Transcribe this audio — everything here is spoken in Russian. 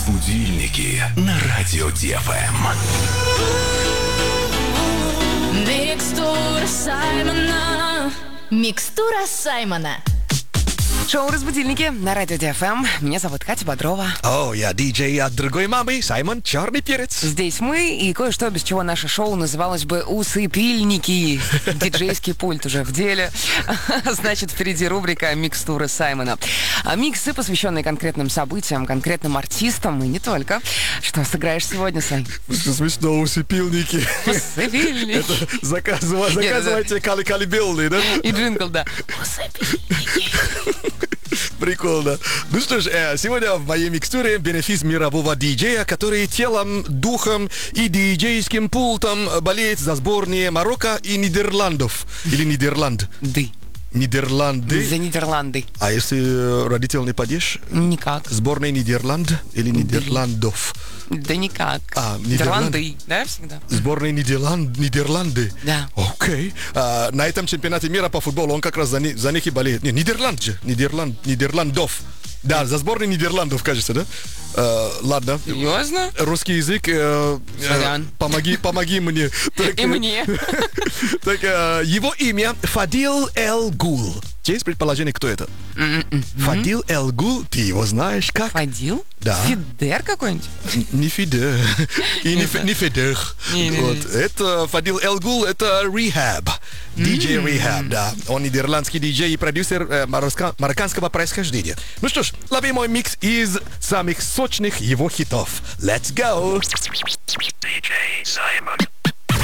Будильники на радио ДФМ. Микстура Саймона. Микстура Саймона. Шоу «Разбудильники» на радио ДФМ. Меня зовут Катя Бодрова. Я диджей от другой мамы, Саймон Черный Перец. Здесь мы и кое-что, без чего наше шоу называлось бы «Усыпильники». Диджейский пульт уже в деле. Значит, впереди рубрика «Микстуры Саймона». Миксы, посвященные конкретным событиям, конкретным артистам и не только. Что сыграешь сегодня, Сань? Смешно, усыпильники. Усыпильники. Это заказывайте колыбельные, да? И джингл, да. Усыпильники. Прикольно. Ну что ж, сегодня в моей микстуре бенефис мирового диджея, который телом, духом и диджейским пультом болеет за сборные Марокко и Нидерландов. Или Нидерланд. Нидерланды. За Нидерланды. А если родительный падеж? Никак. Сборная Нидерланд или Нидерландов? Да никак. Нидерланды. Нидерланды, да, всегда? Сборная Нидерланды? Да. Окей. На этом чемпионате мира по футболу он как раз за них и болеет. Не, Нидерландов. Да, за сборную Нидерландов, кажется, да? Ладно. Серьезно? Русский язык. Помоги мне. И мне. Так, его имя Фадил Эл-Гул. Есть предположение, кто это? Фадил Эл-Гул, ты его знаешь как? Фадил? Да. Фидер какой-нибудь? Не Фидер. И не Фидер. Вот. Это Фадил Эл-Гул, это Rehab. Диджей Rehab, да. Он нидерландский диджей и продюсер марокканского происхождения. Ну что ж, лови мой микс из самых сочных его хитов. Let's go! DJ Simon.